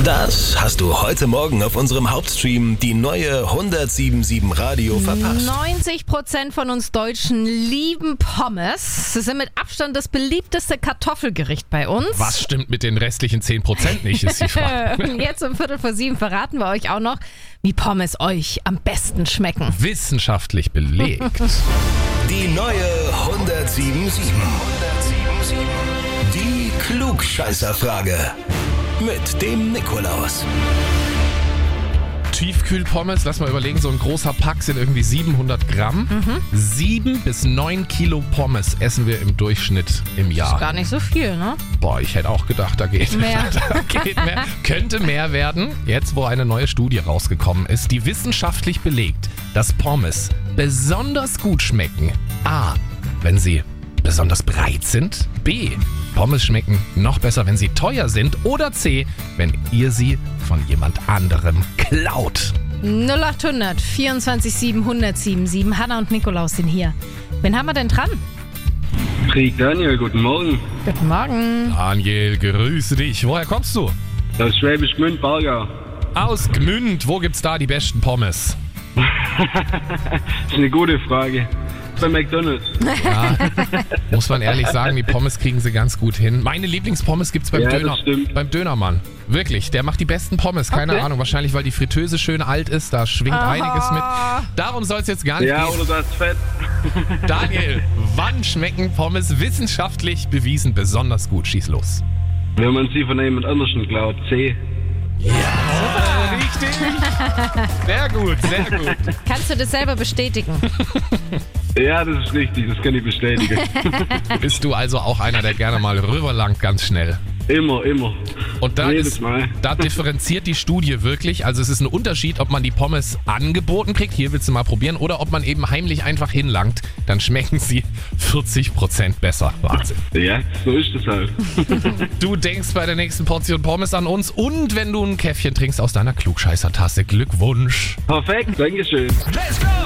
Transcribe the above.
Das hast du heute Morgen auf unserem Hauptstream, die neue 107.7 Radio, verpasst. 90% von uns Deutschen lieben Pommes. Sie sind mit Abstand das beliebteste Kartoffelgericht bei uns. Was stimmt mit den restlichen 10% nicht, ist die Frage. Jetzt um 6:45 verraten wir euch auch noch, wie Pommes euch am besten schmecken. Wissenschaftlich belegt. Die neue 107.7. Die Klugscheißerfrage. Mit dem Nikolaus. Tiefkühlpommes, lass mal überlegen, so ein großer Pack sind irgendwie 700 Gramm. 7 bis 9 Kilo Pommes essen wir im Durchschnitt im Jahr. Gar nicht so viel, ne? Boah, ich hätte auch gedacht, da geht Mehr. mehr. Könnte mehr werden, jetzt wo eine neue Studie rausgekommen ist, die wissenschaftlich belegt, dass Pommes besonders gut schmecken. A, wenn sie besonders breit sind. B, Pommes schmecken noch besser, wenn sie teuer sind. Oder C, wenn ihr sie von jemand anderem klaut. 0800 24 7 107. Hanna und Nikolaus sind hier. Wen haben wir denn dran? Krieg Daniel, guten Morgen. Guten Morgen. Daniel, grüße dich. Woher kommst du? Aus Schwäbisch Gmünd, Bargau. Aus Gmünd. Wo gibt's da die besten Pommes? Das ist eine gute Frage. Bei McDonald's. Ja, muss man ehrlich sagen, die Pommes kriegen sie ganz gut hin. Meine Lieblingspommes gibt's beim Ja, das Döner. stimmt. Beim Dönermann. Wirklich, der macht die besten Pommes. Keine Okay. Ahnung, wahrscheinlich weil die Fritteuse schön alt ist. Da schwingt einiges mit. Darum soll es jetzt gar nicht Ja, gehen. oder das Fett. Daniel, wann schmecken Pommes wissenschaftlich bewiesen besonders gut? Schieß los. Wenn man sie von jemand anderem klaut. C. Richtig. Sehr gut, sehr gut. Kannst du das selber bestätigen? Ja, das ist richtig, das kann ich bestätigen. Bist du also auch einer, der gerne mal rüberlangt, ganz schnell? Immer. Und da, Jedes Mal. da differenziert die Studie wirklich. Also es ist ein Unterschied, ob man die Pommes angeboten kriegt, hier willst du mal probieren, oder ob man eben heimlich einfach hinlangt. Dann schmecken sie 40% besser. Wahnsinn. Ja, so ist das halt. Du denkst bei der nächsten Portion Pommes an uns und wenn du ein Käffchen trinkst aus deiner Klugscheißer-Tasse, Glückwunsch. Perfekt, Dankeschön. Let's go!